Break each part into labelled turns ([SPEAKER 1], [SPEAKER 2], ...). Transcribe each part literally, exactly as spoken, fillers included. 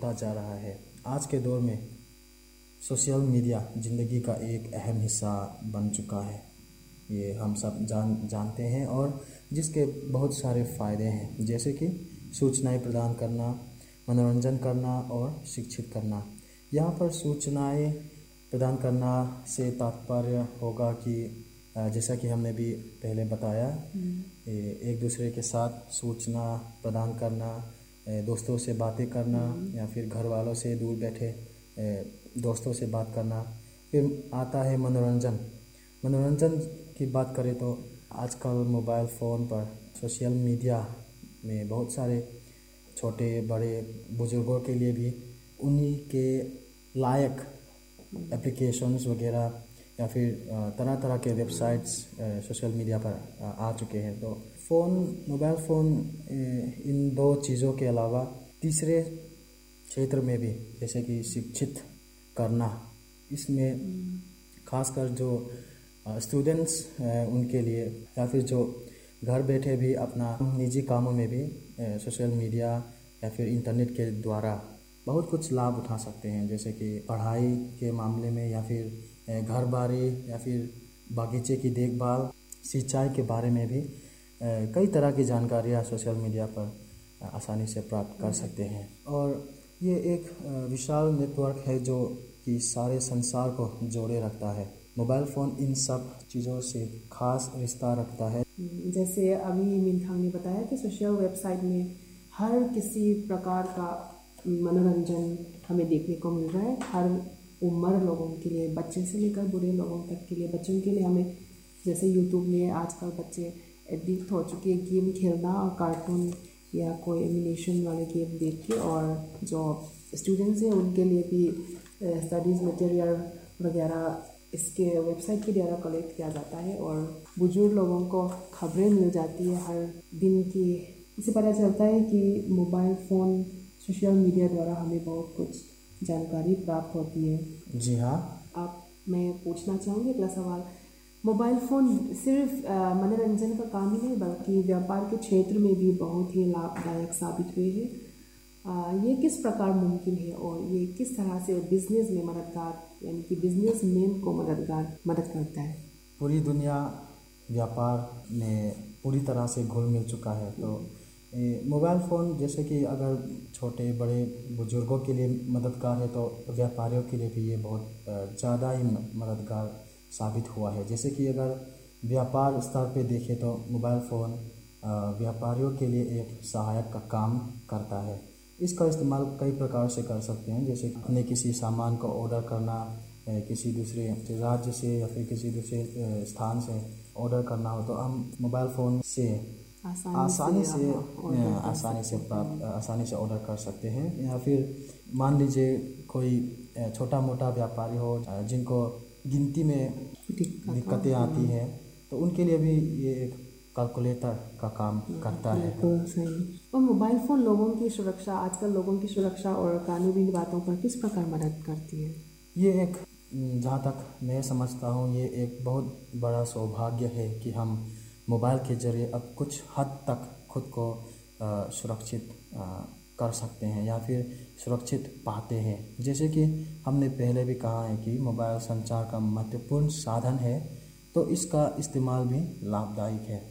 [SPEAKER 1] बढ़ता जा रहा है। आज के दौर में सोशल मीडिया ज़िंदगी का एक अहम हिस्सा बन चुका है, ये हम सब जान जानते हैं, और जिसके बहुत सारे फ़ायदे हैं, जैसे कि सूचनाएं प्रदान करना, मनोरंजन करना और शिक्षित करना। यहाँ पर सूचनाएं प्रदान करना से तात्पर्य होगा कि जैसा कि हमने भी पहले बताया, एक दूसरे के साथ सूचना प्रदान करना, दोस्तों से बातें करना या फिर घर वालों से दूर बैठे दोस्तों से बात करना। फिर आता है मनोरंजन। मनोरंजन की बात करें तो आजकल मोबाइल फ़ोन पर सोशल मीडिया में बहुत सारे छोटे बड़े बुज़ुर्गों के लिए भी उन्हीं के लायक एप्लीकेशंस वगैरह या फिर तरह तरह के वेबसाइट्स सोशल मीडिया पर आ चुके हैं। तो फ़ोन मोबाइल फ़ोन इन दो चीज़ों के अलावा तीसरे क्षेत्र में भी, जैसे कि शिक्षित करना, इसमें खासकर जो स्टूडेंट्स उनके लिए, या फिर जो घर बैठे भी अपना निजी कामों में भी सोशल मीडिया या फिर इंटरनेट के द्वारा बहुत कुछ लाभ उठा सकते हैं, जैसे कि पढ़ाई के मामले में या फिर घर बारी या फिर बागीचे की देखभाल, सिंचाई के बारे में भी कई तरह की जानकारियाँ सोशल मीडिया पर आसानी से प्राप्त कर सकते हैं। और ये एक विशाल नेटवर्क है जो कि सारे संसार को जोड़े रखता है। मोबाइल फ़ोन इन सब चीज़ों से खास रिश्ता रखता है।
[SPEAKER 2] जैसे अभी मिनथांग ने बताया कि सोशल वेबसाइट में हर किसी प्रकार का मनोरंजन हमें देखने को मिल रहा है, हर उम्र लोगों के लिए, बच्चे से लेकर बूढ़े लोगों तक के लिए। बच्चों के लिए हमें जैसे यूट्यूब में आजकल बच्चे एडिक्ट हो चुके हैं गेम खेलना और कार्टून या कोई एनिमेशन वाले गेम देख के, और जो स्टूडेंट्स हैं उनके लिए भी स्टडीज़ मटेरियल वगैरह इसके वेबसाइट के द्वारा कलेक्ट किया जाता है, और बुजुर्ग लोगों को खबरें मिल जाती है हर दिन की। इससे पता चलता है कि मोबाइल फ़ोन सोशल मीडिया द्वारा हमें बहुत कुछ जानकारी प्राप्त होती है।
[SPEAKER 1] जी हाँ।
[SPEAKER 2] आप मैं पूछना चाहूँगी अगला सवाल, मोबाइल फ़ोन सिर्फ मनोरंजन का काम ही नहीं बल्कि व्यापार के क्षेत्र में भी बहुत ही लाभदायक साबित हुए हैं। ये किस प्रकार मुमकिन है और ये किस तरह से बिजनेस में मददगार यानी कि बिजनेसमैन को मददगार मदद करता है?
[SPEAKER 1] पूरी दुनिया व्यापार में पूरी तरह से घुल मिल चुका है, तो मोबाइल फ़ोन जैसे कि अगर छोटे बड़े बुजुर्गों के लिए मददगार है, तो व्यापारियों के लिए भी ये बहुत ज़्यादा ही मददगार साबित हुआ है। जैसे कि अगर व्यापार स्तर पे देखें तो मोबाइल फ़ोन व्यापारियों के लिए एक सहायक का काम करता है। इसका इस्तेमाल कई प्रकार से कर सकते हैं, जैसे अपने किसी सामान को ऑर्डर करना, किसी दूसरे राज्य से या फिर किसी दूसरे स्थान से ऑर्डर करना हो तो हम मोबाइल फ़ोन से
[SPEAKER 2] आसानी,
[SPEAKER 1] आसानी
[SPEAKER 2] से
[SPEAKER 1] से आसानी से प्राप्त आसानी से ऑर्डर कर सकते हैं। या फिर मान लीजिए कोई छोटा मोटा व्यापारी हो जिनको गिनती में दिक्कतें आती हैं, तो उनके लिए भी ये एक कैलकुलेटर का काम करता है।
[SPEAKER 2] और मोबाइल फ़ोन लोगों की सुरक्षा, आजकल लोगों की सुरक्षा और कानूनी बातों पर किस प्रकार मदद करती है?
[SPEAKER 1] ये एक, जहाँ तक मैं समझता हूँ, ये एक बहुत बड़ा सौभाग्य है कि हम मोबाइल के ज़रिए अब कुछ हद तक खुद को सुरक्षित कर सकते हैं या फिर सुरक्षित पाते हैं। जैसे कि हमने पहले भी कहा है कि मोबाइल संचार का महत्वपूर्ण साधन है, तो इसका इस्तेमाल भी लाभदायक है,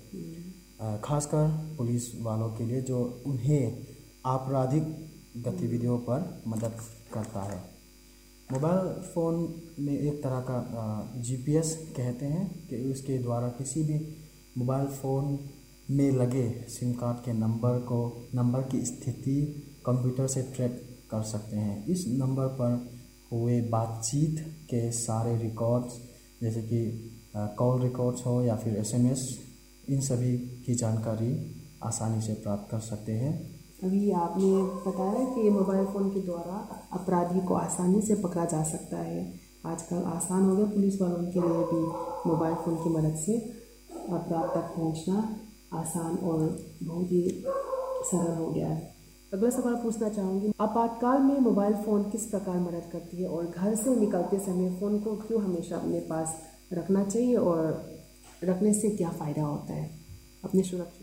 [SPEAKER 1] खासकर पुलिस वालों के लिए जो उन्हें आपराधिक गतिविधियों पर मदद करता है। मोबाइल फ़ोन में एक तरह का जीपीएस कहते हैं कि उसके द्वारा किसी भी मोबाइल फ़ोन में लगे सिम कार्ड के नंबर को नंबर की स्थिति कंप्यूटर से ट्रैक कर सकते हैं। इस नंबर पर हुए बातचीत के सारे रिकॉर्ड्स, जैसे कि कॉल रिकॉर्ड्स हो या फिर एसएमएस, इन सभी की जानकारी आसानी से प्राप्त कर सकते हैं।
[SPEAKER 2] अभी आपने बताया कि मोबाइल फ़ोन के द्वारा अपराधी को आसानी से पकड़ा जा सकता है। आजकल आसान हो गया पुलिस वालों के लिए भी मोबाइल फ़ोन की मदद से अपराध तक पहुंचना आसान और बहुत ही सरल हो गया है। अगला सवाल पूछना चाहूँगी, आपातकाल में मोबाइल फ़ोन किस प्रकार मदद करती है और घर से निकलते समय फ़ोन को क्यों हमेशा अपने पास रखना चाहिए और रखने से क्या फ़ायदा होता है अपनी सुरक्षा?